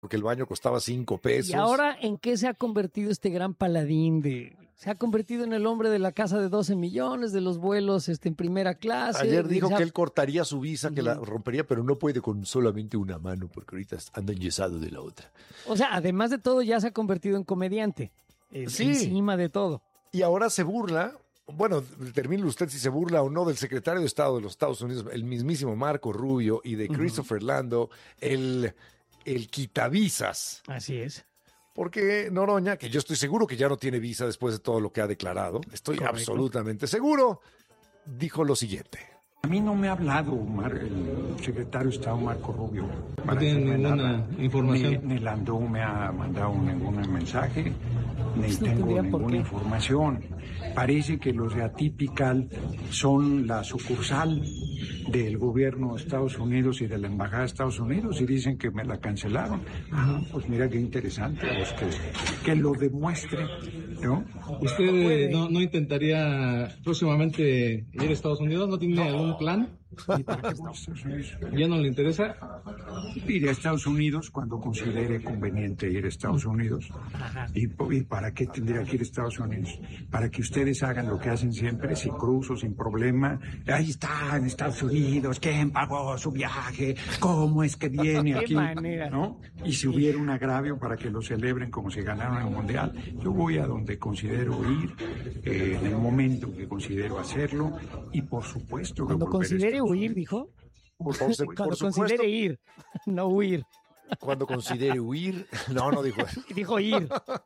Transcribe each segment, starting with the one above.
porque el baño costaba 5 pesos. ¿Y ahora en qué se ha convertido este gran paladín? Se ha convertido en el hombre de la casa de 12 millones, de los vuelos en primera clase. Ayer dijo que él cortaría su visa, que la rompería, pero no puede con solamente una mano, porque ahorita anda enyesado de la otra. O sea, además de todo, ya se ha convertido en comediante. Sí. Encima de todo. Y ahora se burla, bueno, termine usted si se burla o no del secretario de Estado de los Estados Unidos, el mismísimo Marco Rubio, y de Christopher Lando, el quitavisas. Así es. Porque Noroña, que yo estoy seguro que ya no tiene visa después de todo lo que ha declarado, estoy absolutamente seguro, dijo lo siguiente. A mí no me ha hablado el secretario de Estado Marco Rubio. No tiene ninguna información. Ni Landó me ha mandado ningún mensaje, ni tengo ninguna información. Parece que los de Atypical son la sucursal del gobierno de Estados Unidos y de la Embajada de Estados Unidos y dicen que me la cancelaron. Pues mira qué interesante, pues que lo demuestre, ¿no? ¿Usted no intentaría próximamente ir a Estados Unidos? ¿No tiene algún plan? ¿Ya no le interesa? Ir a Estados Unidos cuando considere conveniente ir a Estados Unidos. ¿Y para qué tendría que ir a Estados Unidos? Para que ustedes hagan lo que hacen siempre, sin cruzo, sin problema. Ahí está, en Estados Unidos, ¿quién pagó su viaje? ¿Cómo es que viene aquí? ¿No? Y si hubiera un agravio para que lo celebren como si ganaron el Mundial, yo voy a donde considero ir, en el momento que considero hacerlo, y por supuesto que cuando considere huir, dijo. Cuando considere ir, no huir. Cuando considere huir, no dijo eso. Dijo ir.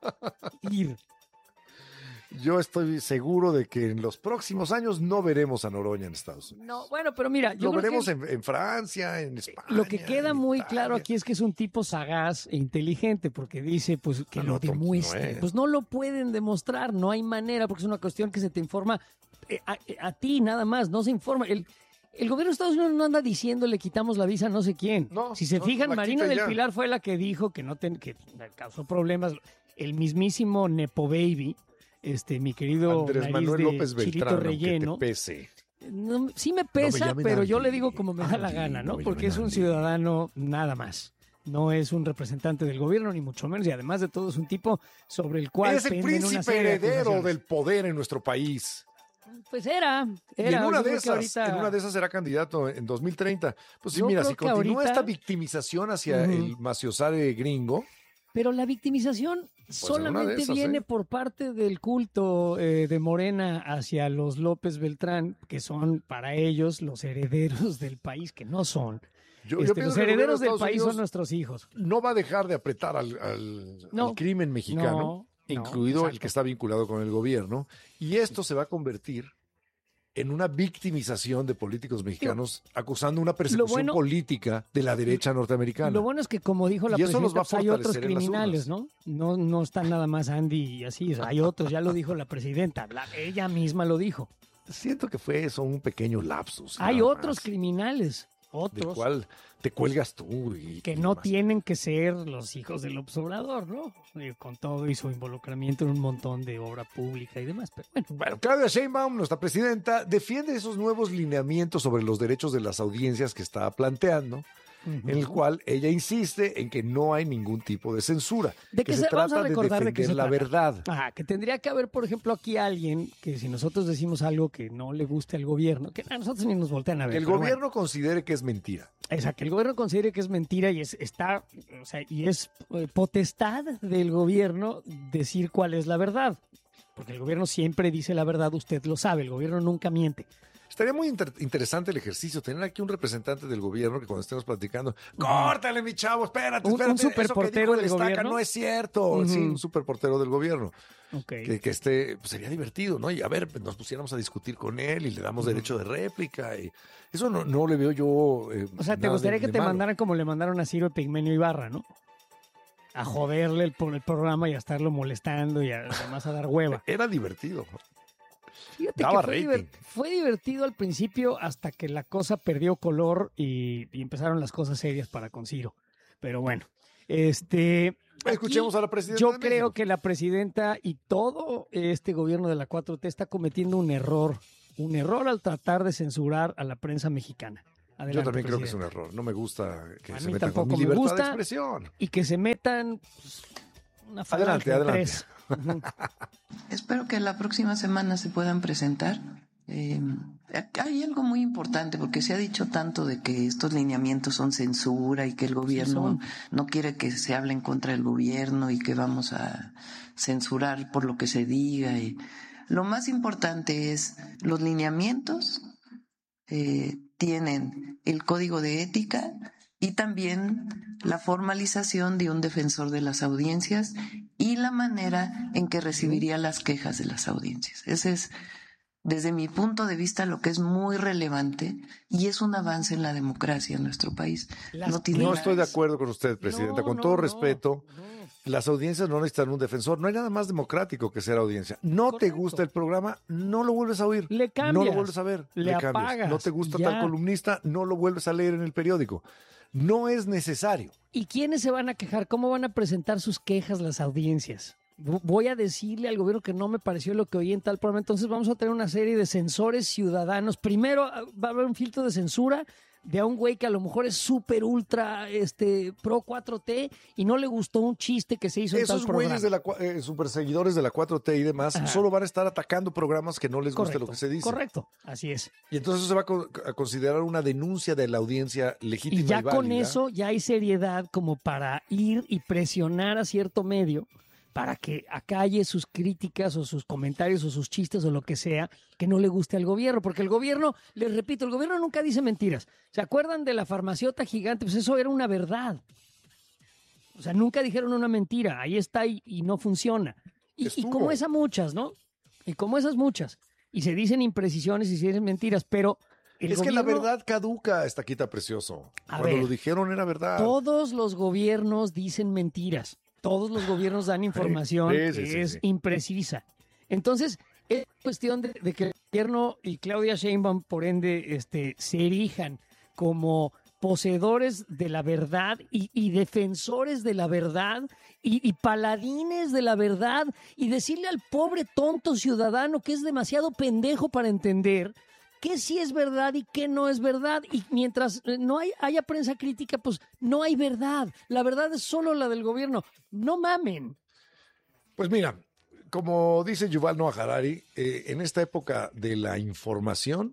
Yo estoy seguro de que en los próximos años no veremos a Noroña en Estados Unidos. No, bueno, pero mira, yo lo creo veremos que en Francia, en España. Lo que queda muy claro aquí es que es un tipo sagaz e inteligente, porque dice pues que lo demuestre. Pues no lo pueden demostrar, no hay manera, porque es una cuestión que se te informa a ti nada más, no se informa. El gobierno de Estados Unidos no anda diciendo le quitamos la visa a no sé quién. Si se fijan, Marina del Pilar fue la que dijo que que causó problemas. El mismísimo Nepo Baby, mi querido Andrés Manuel López Chilito Beltrán, Relleno. Que te pese. No, sí me pesa, pero yo le digo como me da la gana, ¿no? Porque es un ciudadano nada más. No es un representante del gobierno, ni mucho menos, y además de todo es un tipo sobre el cual es el príncipe heredero del poder en nuestro país. Pues era. Y en una de esas será candidato en 2030. Pues sí, mira, si continúa esta victimización hacia el maciosare gringo. Pero la victimización solamente viene por parte del culto de Morena hacia los López Beltrán, que son para ellos los herederos del país, que no son. Los herederos del país son nuestros hijos. No va a dejar de apretar al crimen mexicano. Incluido el que está vinculado con el gobierno, y esto se va a convertir en una victimización de políticos mexicanos acusando una persecución política de la derecha norteamerana. Lo bueno es que, como dijo la presidenta, hay otros criminales, ¿no? No están nada más Andy y así, hay otros, ya lo dijo la presidenta, ella misma lo dijo. Siento que fue eso un pequeño lapsus. Hay otros criminales. Otros. ¿De cuál te cuelgas tú? Que no tienen que ser los hijos del Obrador, ¿no? Con todo y su involucramiento en un montón de obra pública y demás. Pero bueno, Claudia Sheinbaum, nuestra presidenta, defiende esos nuevos lineamientos sobre los derechos de las audiencias que está planteando, en el cual ella insiste en que no hay ningún tipo de censura. Se trata de defender la verdad. Que tendría que haber, por ejemplo, aquí alguien que si nosotros decimos algo que no le guste al gobierno, que a nosotros ni nos voltean a ver. Que el gobierno considere que es mentira. Exacto, que el gobierno considere que es mentira y es potestad del gobierno decir cuál es la verdad. Porque el gobierno siempre dice la verdad, usted lo sabe, el gobierno nunca miente. Estaría muy interesante el ejercicio, tener aquí un representante del gobierno que cuando estemos platicando, córtale mi chavo, espérate, un superportero del gobierno. No es cierto, sí, un superportero del gobierno. Que esté, pues sería divertido, ¿no? Y a ver, nos pusiéramos a discutir con él y le damos derecho de réplica. Y eso no le veo yo. O sea, te gustaría que te mandaran como le mandaron a Ciro Pigmenio Ibarra, ¿no? A joderle el programa y a estarlo molestando y además a dar hueva. Era divertido. Fíjate que fue divertido al principio hasta que la cosa perdió color y empezaron las cosas serias para con Ciro. Pero bueno, escuchemos a la presidenta. Yo creo que la presidenta y todo este gobierno de la 4T está cometiendo un error al tratar de censurar a la prensa mexicana. Adelante, Yo también creo que es un error. No me gusta que se metan con mi libertad de expresión. Y que se metan una falange de tres. Espero que la próxima semana se puedan presentar. Hay algo muy importante, porque se ha dicho tanto de que estos lineamientos son censura y que el gobierno no quiere que se hable en contra del gobierno y que vamos a censurar por lo que se diga. Y lo más importante es los lineamientos tienen el código de ética y también la formalización de un defensor de las audiencias y la manera en que recibiría las quejas de las audiencias. Ese es, desde mi punto de vista, lo que es muy relevante y es un avance en la democracia en nuestro país. No estoy de acuerdo con usted, Presidenta. Con todo respeto, las audiencias no necesitan un defensor. No hay nada más democrático que ser audiencia. No te gusta el programa, no lo vuelves a oír. Le cambias. No lo vuelves a ver. Le apagas. No te gusta tal columnista, no lo vuelves a leer en el periódico. No es necesario. ¿Y quiénes se van a quejar? ¿Cómo van a presentar sus quejas las audiencias? Voy a decirle al gobierno que no me pareció lo que oí en tal programa. Entonces vamos a tener una serie de censores ciudadanos. Primero va a haber un filtro de censura de a un güey que a lo mejor es súper ultra pro 4T y no le gustó un chiste que se hizo en tal programa. Esos güeyes super seguidores de la 4T y demás solo van a estar atacando programas que no les guste lo que se dice. Correcto, así es. Y entonces eso se va a considerar una denuncia de la audiencia legítima y válida. Con eso ya hay seriedad como para ir y presionar a cierto medio para que acalle sus críticas o sus comentarios o sus chistes o lo que sea que no le guste al gobierno. Porque el gobierno, les repito, el gobierno nunca dice mentiras. ¿Se acuerdan de la farmaciota gigante? Pues eso era una verdad. O sea, nunca dijeron una mentira. Ahí está y no funciona. Y como esas muchas, ¿no? Y como esas muchas. Y se dicen imprecisiones y se dicen mentiras, pero es que la verdad caduca, Estaquita Precioso. Cuando lo dijeron era verdad. Todos los gobiernos dicen mentiras. Todos los gobiernos dan información que es imprecisa. Entonces, es cuestión de que el gobierno y Claudia Sheinbaum, por ende, se erijan como poseedores de la verdad y defensores de la verdad y paladines de la verdad y decirle al pobre tonto ciudadano que es demasiado pendejo para entender qué sí es verdad y qué no es verdad. Y mientras no haya prensa crítica, pues no hay verdad. La verdad es solo la del gobierno. No mamen. Pues mira, como dice Yuval Noah Harari, en esta época de la información,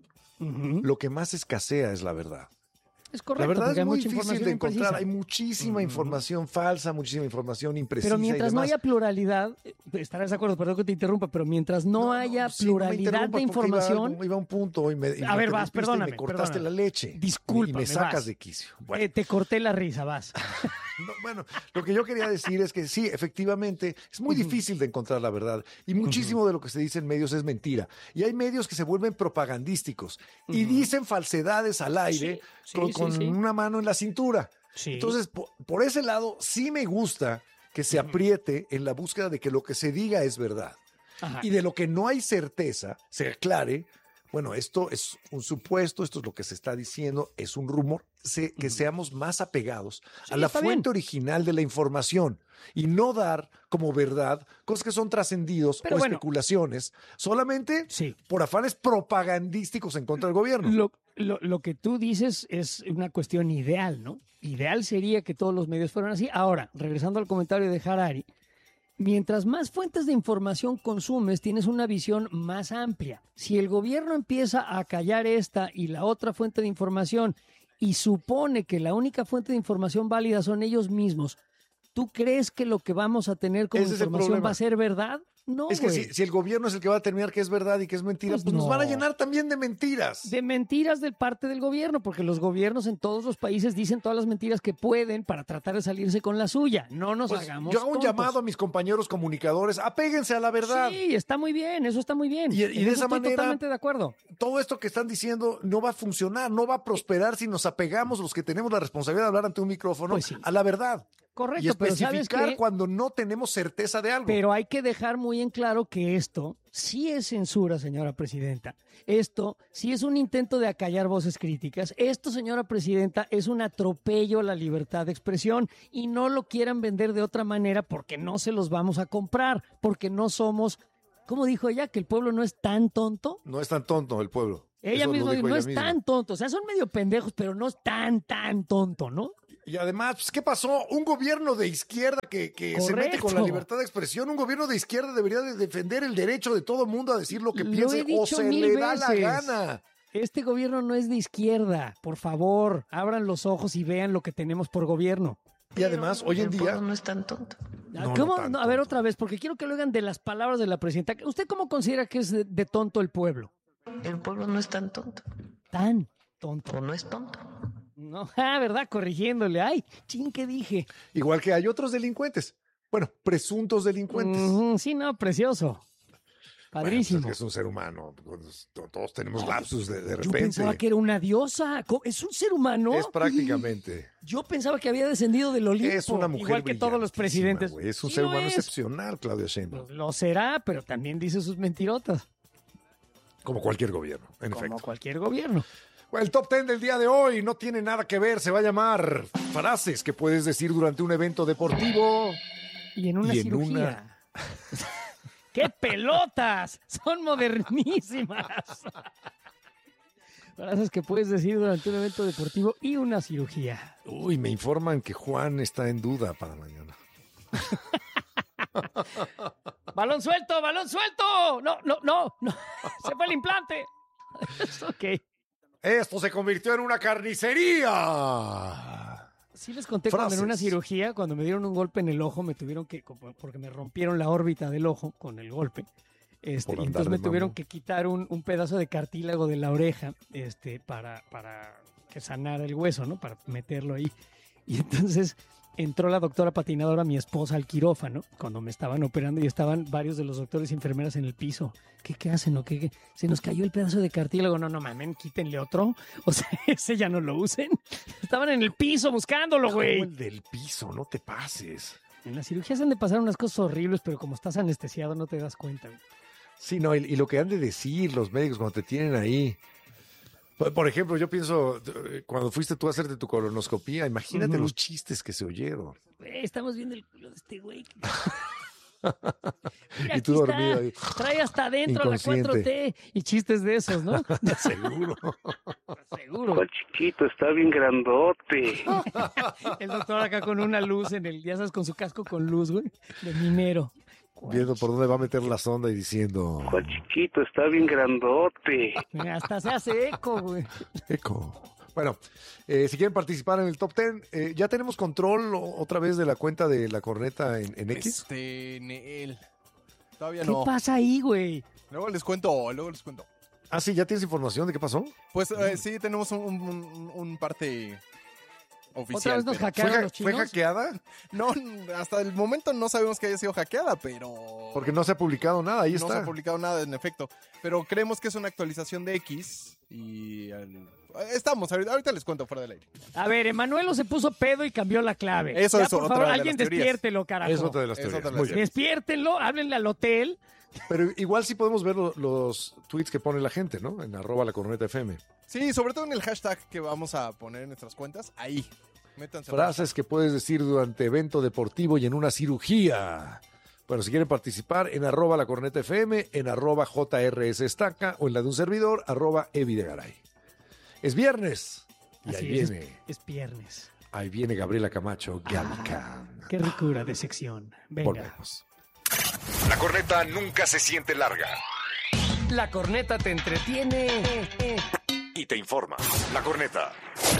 lo que más escasea es la verdad. Es correcto. La verdad es muy difícil de encontrar. Hay muchísima información falsa, muchísima información imprecisa. Pero mientras no haya pluralidad, estarás de acuerdo, perdón que te interrumpa, pero mientras no haya pluralidad de información. Iba a un punto y me perdóname. Me cortaste la leche. Disculpa. Y me sacas de quicio. Bueno. Te corté la risa, vas. Bueno, lo que yo quería decir es que sí, efectivamente, es muy difícil de encontrar la verdad. Y muchísimo de lo que se dice en medios es mentira. Y hay medios que se vuelven propagandísticos y dicen falsedades al aire con una mano en la cintura. Sí. Entonces, por ese lado, sí me gusta que se apriete en la búsqueda de que lo que se diga es verdad. Ajá. Y de lo que no hay certeza, se aclare. Bueno, esto es un supuesto, esto es lo que se está diciendo, es un rumor, que seamos más apegados a la fuente original de la información y no dar como verdad cosas que son trascendidos o especulaciones solamente por afanes propagandísticos en contra del gobierno. Lo que tú dices es una cuestión ideal, ¿no? Ideal sería que todos los medios fueran así. Ahora, regresando al comentario de Harari, mientras más fuentes de información consumes, tienes una visión más amplia. Si el gobierno empieza a callar esta y la otra fuente de información y supone que la única fuente de información válida son ellos mismos, ¿tú crees que lo que vamos a tener como información va a ser verdad? No, es que si el gobierno es el que va a determinar qué es verdad y qué es mentira, pues nos van a llenar también de mentiras. De mentiras de parte del gobierno, porque los gobiernos en todos los países dicen todas las mentiras que pueden para tratar de salirse con la suya. No nos hagamos Yo hago un tontos. llamado a mis compañeros comunicadores, apéguense a la verdad. Sí, está muy bien, eso está muy bien. Y de esa manera, estoy totalmente de acuerdo. Todo esto que están diciendo no va a funcionar, no va a prosperar si nos apegamos los que tenemos la responsabilidad de hablar ante un micrófono a la verdad. Correcto, y especificar pero ¿sabes qué? Cuando no tenemos certeza de algo. Pero hay que dejar muy en claro que esto sí es censura, señora presidenta. Esto sí es un intento de acallar voces críticas. Esto, señora presidenta, es un atropello a la libertad de expresión y no lo quieran vender de otra manera porque no se los vamos a comprar, porque no somos, ¿cómo dijo ella? ¿Que el pueblo no es tan tonto? No es tan tonto el pueblo. Ella misma dijo, no es tan tonto. O sea, son medio pendejos, pero no es tan tonto, ¿no? Y además, pues, ¿qué pasó? Un gobierno de izquierda que se mete con la libertad de expresión, un gobierno de izquierda debería de defender el derecho de todo mundo a decir lo que piense o se le da la gana. Este gobierno no es de izquierda. Por favor, abran los ojos y vean lo que tenemos por gobierno. Y además, hoy en día... no es tan tonto. ¿Cómo? No, a ver, otra vez, porque quiero que lo oigan de las palabras de la presidenta. ¿Usted cómo considera que es de tonto el pueblo? El pueblo no es tan tonto. ¿Tan tonto? ¿O no es tonto? No, ¿verdad? Corrigiéndole. Ay, ching, ¿qué dije? Igual que hay otros delincuentes. Bueno, presuntos delincuentes. Sí, no, precioso. Padrísimo. Bueno, pues es un ser humano. Todos tenemos lapsus de repente. Yo pensaba que era una diosa. ¿Es un ser humano? Es prácticamente. Yo pensaba que había descendido del Olimpo. Es una mujer igual que todos los presidentes. Güey. Es un ser humano excepcional, Claudia Sheinbaum. Lo será, pero también dice sus mentirotas. Como cualquier gobierno, en efecto. Como cualquier gobierno. Bueno, el top 10 del día de hoy no tiene nada que ver. Se va a llamar frases que puedes decir durante un evento deportivo. Y en una cirugía. ¡Qué pelotas! Son modernísimas. Frases que puedes decir durante un evento deportivo y una cirugía. Uy, me informan que Juan está en duda para mañana. ¡Balón suelto! ¡Balón suelto! No. Se fue el implante. Ok. Esto se convirtió en una carnicería. Sí les conté cuando en una cirugía, cuando me dieron un golpe en el ojo, me tuvieron que, porque me rompieron la órbita del ojo con el golpe, y entonces me tuvieron que quitar un pedazo de cartílago de la oreja, para que sanara el hueso, ¿no? Para meterlo ahí. Y entonces entró la doctora patinadora, mi esposa, al quirófano, cuando me estaban operando y estaban varios de los doctores y enfermeras en el piso. ¿Qué hacen? ¿O qué? Se nos cayó el pedazo de cartílago. No mamen, quítenle otro. O sea, ese ya no lo usen. Estaban en el piso buscándolo, güey. ¿Cómo el del piso? No te pases. En las cirugías han de pasar unas cosas horribles, pero como estás anestesiado no te das cuenta, güey. Sí, no, y lo que han de decir los médicos cuando te tienen ahí. Por ejemplo, yo pienso, cuando fuiste tú a hacerte tu colonoscopía, imagínate los chistes que se oyeron. Estamos viendo el culo de este güey. Mira, y tú dormido ahí. Trae hasta adentro la 4T y chistes de esos, ¿no? Seguro. Seguro. El chiquito está bien grandote. El doctor acá con una luz ya sabes, con su casco con luz, güey, de minero. Viendo por dónde va a meter la sonda y diciendo... El chiquito está bien grandote. Hasta se hace eco, güey. Eco. Bueno, si quieren participar en el top 10, ¿ya tenemos control otra vez de la cuenta de La Corneta en X? Nel. Todavía no. ¿Qué pasa ahí, güey? Luego les cuento. Ah, sí, ¿ya tienes información de qué pasó? Pues sí, tenemos un parte oficial. ¿Otra vez nos hackearon los chinos? ¿Fue hackeada? No, hasta el momento no sabemos que haya sido hackeada, pero... Porque no se ha publicado nada, ahí está. No se ha publicado nada, en efecto. Pero creemos que es una actualización de X y... ahorita les cuento fuera del aire. A ver, Emanuelo se puso pedo y cambió la clave. Eso ya, es por otra favor, de alguien las teorías. despiértelo, carajo. Es otra de las teorías. Muy bien. Despiértenlo, háblenle al hotel. Pero igual sí podemos ver los tweets que pone la gente, ¿no? En @lacornetafm. Sí, sobre todo en el hashtag que vamos a poner en nuestras cuentas, ahí. Métanse. Frases que puedes decir durante evento deportivo y en una cirugía. Bueno, si quieren participar, en @lacornetafm, en @JRSestaca o en la de un servidor, @evidegaray. Es viernes. Y así ahí viene. Es viernes. Ahí viene Gabriela Camacho, Galca. Qué ricura de sección. Venga. Volvemos. La corneta nunca se siente larga. La corneta te entretiene y te informa. La corneta.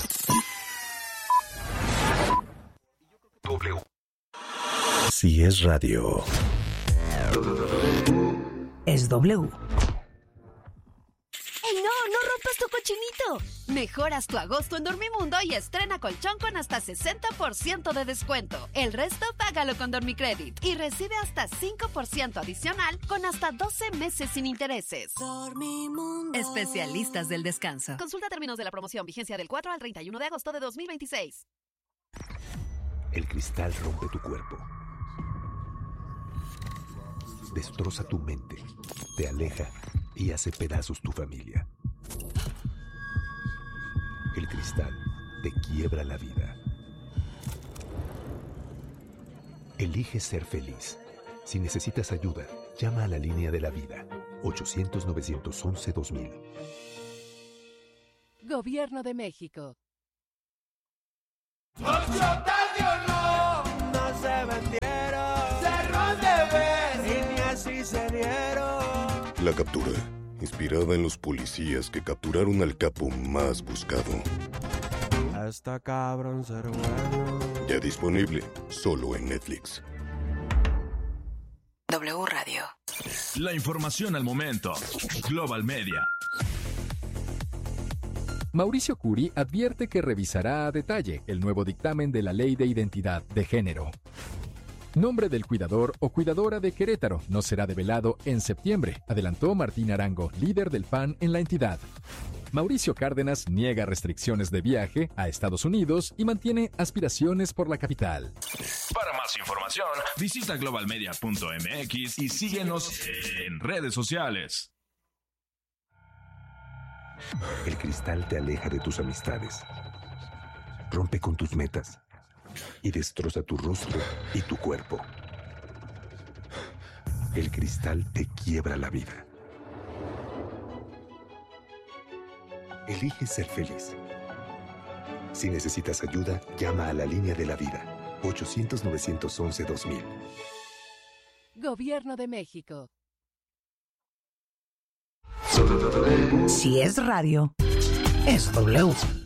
W. Si es radio, es W. ¡Ey, no rompas tu cochinito! Mejoras tu agosto en Dormimundo y estrena colchón con hasta 60% de descuento. El resto págalo con Dormicredit y recibe hasta 5% adicional con hasta 12 meses sin intereses. Dormimundo. Especialistas del descanso. Consulta términos de la promoción, vigencia del 4 al 31 de agosto de 2026. El cristal rompe tu cuerpo, destroza tu mente, te aleja y hace pedazos tu familia. El cristal te quiebra la vida. Elige ser feliz. Si necesitas ayuda, llama a la línea de la vida. 800-911-2000. Gobierno de México. No se vendieron, cerró de ver y ni así se dieron. La captura, inspirada en los policías que capturaron al capo más buscado. Hasta cabrón ser bueno. Ya disponible, solo en Netflix. W Radio. La información al momento. Global Media. Mauricio Curi advierte que revisará a detalle el nuevo dictamen de la Ley de Identidad de Género. Nombre del cuidador o cuidadora de Querétaro no será develado en septiembre, adelantó Martín Arango, líder del PAN en la entidad. Mauricio Cárdenas niega restricciones de viaje a Estados Unidos y mantiene aspiraciones por la capital. Para más información, visita globalmedia.mx y síguenos en redes sociales. El cristal te aleja de tus amistades, rompe con tus metas y destroza tu rostro y tu cuerpo. El cristal te quiebra la vida. Elige ser feliz. Si necesitas ayuda, llama a la línea de la vida, 800-911-2000. Gobierno de México. Si es radio, es W.